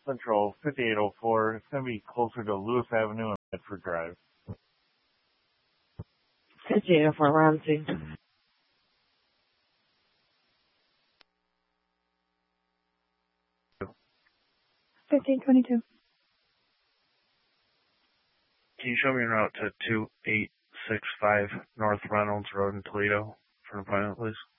Central 5804. It's going to be closer to Lewis Avenue and Bedford Drive. 5804, we're on scene. 1522. Can you show me en route to 2865 North Reynolds Road in Toledo for an appointment, please?